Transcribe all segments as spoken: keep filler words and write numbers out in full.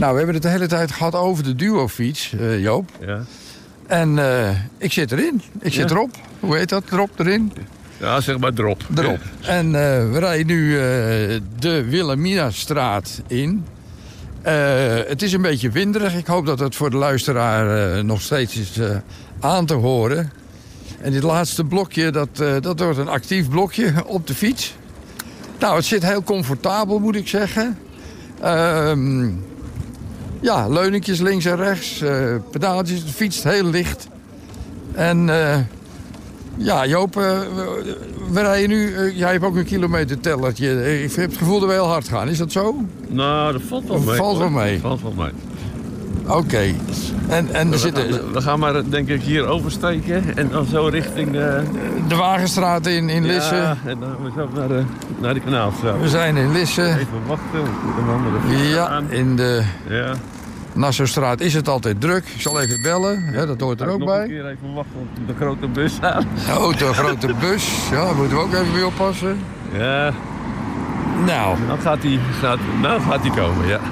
Nou, we hebben het de hele tijd gehad over de duofiets, uh, Joop. Ja. En uh, ik zit erin. Ik zit ja. erop. Hoe heet dat? Erop, erin? Ja, zeg maar erop. Erop. En uh, we rijden nu uh, de Wilhelminastraat in. Uh, het is een beetje winderig. Ik hoop dat het voor de luisteraar uh, nog steeds is uh, aan te horen. En dit laatste blokje, dat, uh, dat wordt een actief blokje op de fiets. Nou, het zit heel comfortabel, moet ik zeggen. Uh, ja, leuningjes links en rechts. Uh, pedaaltjes, het fietst heel licht. En uh, ja, Joop, uh, we, we rijden nu... Uh, jij hebt ook een kilometertellertje. Ik heb het gevoel dat we heel hard gaan. Is dat zo? Nou, dat valt wel mee. Valt wel mee. Valt wel mee. Oké. Okay. En, en er we, zitten... gaan, we gaan maar, denk ik, hier oversteken. En dan zo richting... Uh... de Wagenstraat in, in Lisse. Ja, en dan gaan we zo naar de, naar de Kanaalstraat. We zijn in Lisse. Even wachten. Een andere ja, aan. in de... Ja. Nassaustraat is het altijd druk. Ik zal even bellen, hè, dat hoort er ook nog bij. Nog een keer even wachten op de grote bus aan. Oh, de grote bus. Ja, daar moeten we ook even mee oppassen. Ja. Nou. Nou gaat hij gaat, nou gaat hij komen, ja.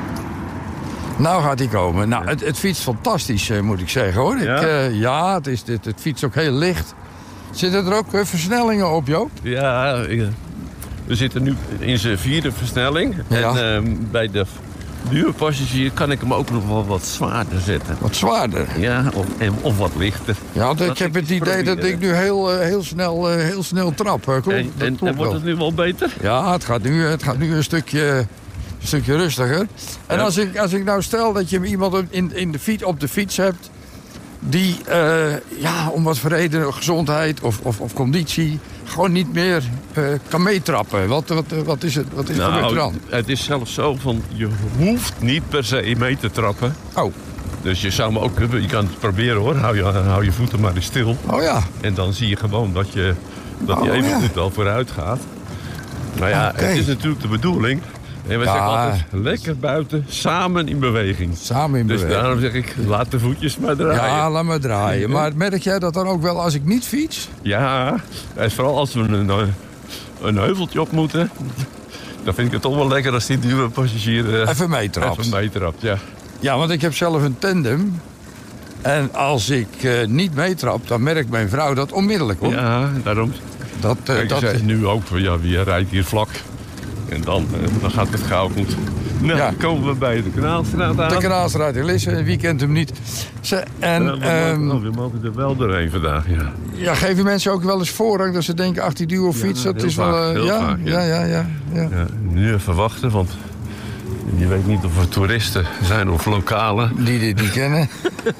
Nou gaat hij komen. Nou, het, het fietst fantastisch, moet ik zeggen, hoor. Ja, ik, uh, ja het, is, het, het fietst ook heel licht. Zitten er ook uh, versnellingen op, Joop? Ja, ik, we zitten nu in zijn vierde versnelling. Ja. En uh, bij de duurpassagier kan ik hem ook nog wel wat zwaarder zetten. Wat zwaarder? Ja, of, of wat lichter. Ja, want ik heb het idee proberen. dat ik nu heel, uh, heel, snel, uh, heel snel trap. Uh, klopt, en en, en wordt het nu wel beter? Ja, het gaat nu, het gaat nu een stukje... Een stukje rustiger. En ja. als, ik, als ik nou stel dat je iemand in, in de fiets, op de fiets hebt... die uh, ja, om wat voor reden, gezondheid of, of, of conditie... gewoon niet meer uh, kan meetrappen. Wat, wat, wat is het, wat is nou, gebeurd er dan? Het is zelfs zo van, je hoeft niet per se mee te trappen. Oh. Dus je zou me ook, je kan het proberen hoor, hou je, hou je voeten maar eens stil. Oh ja. En dan zie je gewoon dat je, dat oh, je even ja. goed wel vooruit gaat. Nou ja, okay. Het is natuurlijk de bedoeling... En we ja. zeggen altijd, lekker buiten, samen in beweging. Samen in dus beweging. Dus daarom zeg ik, laat de voetjes maar draaien. Ja, laat maar draaien. Maar merk jij dat dan ook wel als ik niet fiets? Ja, en vooral als we een, een heuveltje op moeten... dan vind ik het toch wel lekker als die duwe passagier... Uh, even meetrapt. Even meetrapt, ja. Ja, want ik heb zelf een tandem. En als ik uh, niet meetrap, dan merkt mijn vrouw dat onmiddellijk, hoor. Ja, daarom. Dat, uh, Kijk, dat is nu ook, ja, wie rijdt hier vlak... En dan, dan gaat het gauw goed. Nou, ja. Dan komen we bij de Kanaalstraat aan. De Kanaalstraat in Lisse, wie kent hem niet. Ze, en, ja, we, um, mogen, we mogen er wel doorheen vandaag, ja. Ja, geven mensen ook wel eens voorrang dat ze denken... ach, die duo-fiets, ja, dat is vaak, wel... Uh, ja, vaak, ja, ja, ja, ja. ja. Nu even wachten, want je weet niet of er toeristen zijn of lokalen. Die dit niet kennen.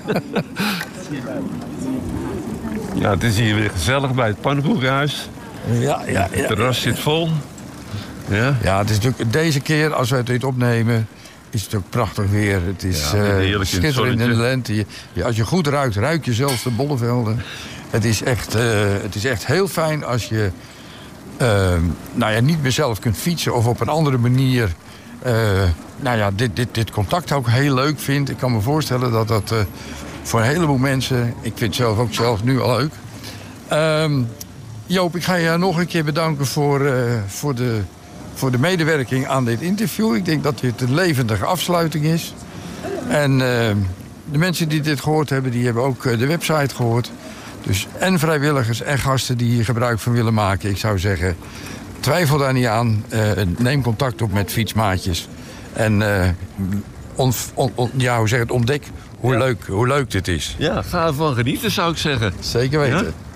Ja, het is hier weer gezellig bij het Pannenkoekenhuis. Ja, ja, ja. Het terras zit vol. Ja, ja, het is natuurlijk deze keer, als wij dit opnemen, is het ook prachtig weer. Het is ja, uh, schitterend in de lente. Je, je, als je goed ruikt, ruik je zelfs de bollevelden. Het is echt, uh, het is echt heel fijn als je uh, nou ja, niet meer zelf kunt fietsen of op een andere manier uh, nou ja, dit, dit, dit contact ook heel leuk vindt. Ik kan me voorstellen dat dat uh, voor een heleboel mensen, ik vind het zelf ook zelf nu al leuk. Um, Joop, ik ga je nog een keer bedanken voor, uh, voor de... voor de medewerking aan dit interview. Ik denk dat dit een levendige afsluiting is. En uh, de mensen die dit gehoord hebben, die hebben ook uh, de website gehoord. Dus en vrijwilligers en gasten die hier gebruik van willen maken. Ik zou zeggen, twijfel daar niet aan. Uh, neem contact op met fietsmaatjes. En uh, on, on, on, ja, hoe zeg het, ontdek hoe, ja. leuk, hoe leuk dit is. Ja, ga ervan genieten, zou ik zeggen. Zeker weten. Ja?